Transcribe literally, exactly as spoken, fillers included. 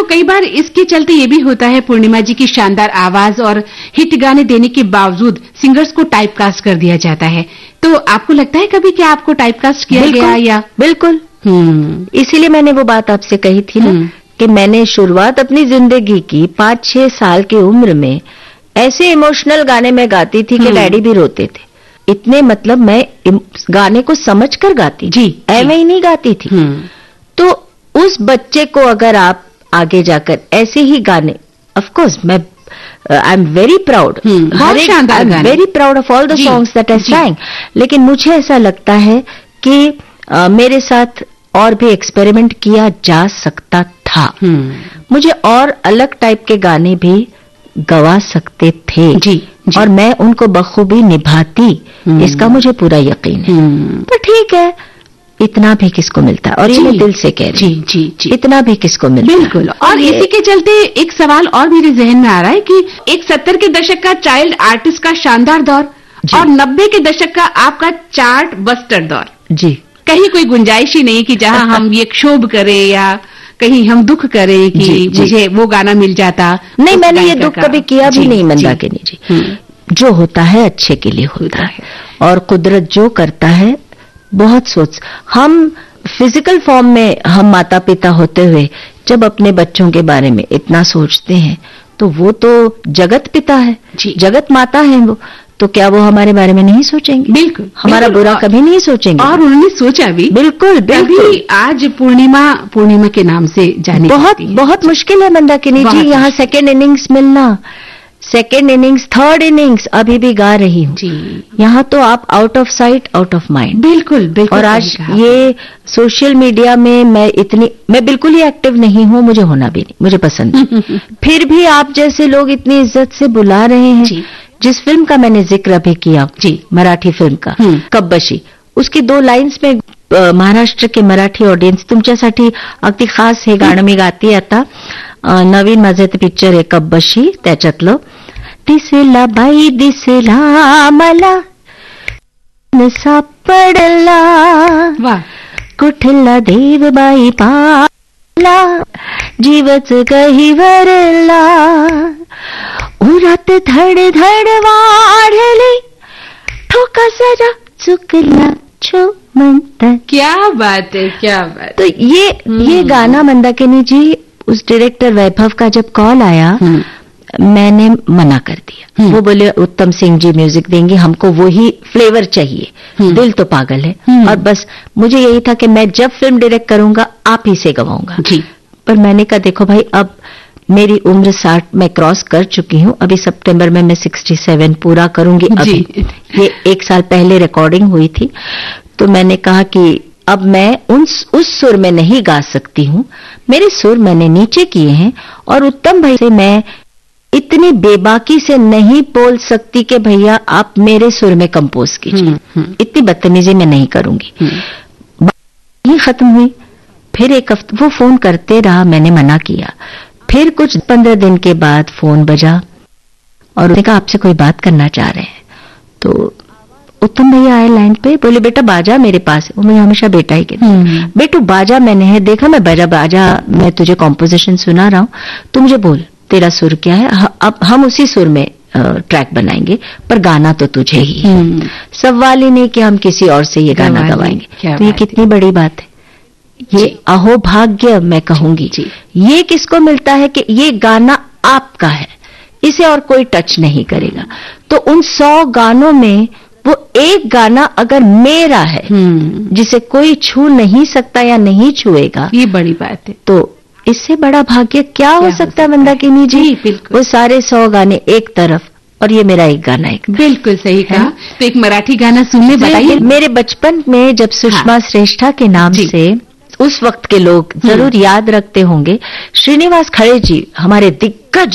तो कई बार इसके चलते ये भी होता है पूर्णिमा जी की शानदार आवाज और हिट गाने देने के बावजूद सिंगर्स को टाइपकास्ट कर दिया जाता है। तो आपको लगता है कभी कि आपको टाइपकास्ट किया गया या? बिल्कुल, इसीलिए मैंने वो बात आपसे कही थी ना कि मैंने शुरुआत अपनी जिंदगी की पांच छह साल की उम्र में ऐसे इमोशनल गाने में गाती थी कि डैडी भी रोते थे। इतने मतलब मैं गाने को समझकर गाती जी, ऐਵੇਂ ही नहीं गाती थी। तो उस बच्चे को अगर आप आगे जाकर ऐसे ही गाने, ऑफ कोर्स मैं I am very proud, I am very proud of all the songs that I sang, लेकिन मुझे ऐसा लगता है कि uh, मेरे साथ और भी एक्सपेरिमेंट किया जा सकता था। मुझे और अलग टाइप के गाने भी गवा सकते थे जी, जी। और मैं उनको बखूबी निभाती, इसका मुझे पूरा यकीन है। पर ठीक है, इतना भी किसको मिलता है, और ये मैं दिल से कह रही हूँ, जी, जी, जी। इतना भी किसको मिलता है। बिल्कुल। और इसी के चलते एक सवाल और मेरे जहन में आ रहा है कि एक सत्तर के दशक का चाइल्ड आर्टिस्ट का शानदार दौर और नब्बे के दशक का आपका चार्ट बस्टर दौर, जी, कहीं कोई गुंजाइश ही नहीं कि जहां हम ये क्षोभ करें या कहीं हम दुख करें कि जी, जी। मुझे वो गाना मिल जाता। नहीं, मैंने ये दुख कभी किया भी नहीं मंदाकिनी जी, जी। जो होता है अच्छे के लिए होता है, और कुदरत जो करता है बहुत सोच। हम फिजिकल फॉर्म में हम माता पिता होते हुए जब अपने बच्चों के बारे में इतना सोचते हैं तो वो तो जगत पिता है, जगत माता है वो, तो क्या वो हमारे बारे में नहीं सोचेंगे? बिल्कुल, हमारा बिल्कुल, बुरा कभी नहीं सोचेंगे। और उन्होंने सोचा भी। बिल्कुल बिल्कुल। आज पूर्णिमा पूर्णिमा के नाम से जाने बहुत बहुत मुश्किल है मंदाकिनी जी यहाँ सेकेंड इनिंग्स मिलना, सेकेंड इनिंग्स, थर्ड इनिंग्स अभी भी गा रही हूँ। यहाँ तो आप out of sight out of mind. बिल्कुल बिल्कुल। और आज ये सोशल मीडिया में मैं इतनी, मैं बिल्कुल ही एक्टिव नहीं हूँ, मुझे होना भी नहीं, मुझे पसंद नहीं। फिर भी आप जैसे लोग इतनी इज्जत से बुला रहे हैं। जिस फिल्म का मैंने जिक्र अभी किया जी, मराठी फिल्म का कब्बशी, उसकी दो लाइन्स में महाराष्ट्र के मराठी ऑडियन्स तुमच्यासाठी अगदी खास हे गाणं मी गाते आता, नवीन माझं ते पिक्चर आहे कब्बशी, त्याच्यातलं दिसेला बाई दिसेला मला सापडला कुठला देव बाई पाला जीवच गहिवरला उरात धड धड वाढली ठोका सरा चुकला छो म्हणता। क्या बात है, क्या बात। तो ये ये गाना मंदाकिनी जी, उस डायरेक्टर वैभव का जब कॉल आया मैंने मना कर दिया। वो बोले उत्तम सिंह जी म्यूजिक देंगे, हमको वही फ्लेवर चाहिए, दिल तो पागल है। और बस मुझे यही था कि मैं जब फिल्म डायरेक्ट करूंगा आप ही से गवाऊंगा। पर मैंने कहा देखो भाई, अब मेरी उम्र साठ मैं क्रॉस कर चुकी हूँ, अभी सितंबर में मैं सड़सठ पूरा करूंगी। अभी ये एक साल पहले रिकॉर्डिंग हुई थी, तो मैंने कहा कि अब मैं उन उस सुर में नहीं गा सकती हूँ, मेरे सुर मैंने नीचे किए हैं, और उत्तम भाई से मैं इतनी बेबाकी से नहीं बोल सकती कि भैया आप मेरे सुर में कंपोज कीजिए, इतनी बदतमीजी मैं नहीं करूंगी। ये खत्म हुई, फिर एक हफ्ते वो फोन करते रहा, मैंने मना किया। फिर कुछ पंद्रह दिन के बाद फोन बजा और उसने कहा आपसे कोई बात करना चाह रहे हैं। तो उत्तम भैया आए लाइन पे, बोले बेटा बाजा मेरे पास है। वो मैं हमेशा बेटा ही कहती, बेटू बाजा मैंने है देखा, मैं बाजा बाजा मैं तुझे कॉम्पोजिशन सुना रहा हूं, तू मुझे बोल तेरा सुर क्या है, अब हम उसी सुर में ट्रैक बनाएंगे, पर गाना तो तुझे ही है। सवाल ही नहीं कि हम किसी और से ये गाना गवाएंगे। तो ये कितनी बड़ी बात है, ये अहोभाग्य मैं कहूंगी। ये किसको मिलता है कि ये गाना आपका है, इसे और कोई टच नहीं करेगा। तो उन सौ गानों में वो एक गाना अगर मेरा है जिसे कोई छू नहीं सकता या नहीं छुएगा, ये बड़ी बात है। तो इससे बड़ा भाग्य क्या, क्या हो सकता है मंदाकिनी जी? बिल्कुल। वो सारे सौ गाने एक तरफ और ये मेरा एक गाना एक। बिल्कुल सही कहा। तो एक मराठी गाना सुनने बताइए। मेरे बचपन में जब सुषमा श्रेष्ठा के नाम से उस वक्त के लोग जरूर याद रखते होंगे, श्रीनिवास खड़े जी हमारे दिग्गज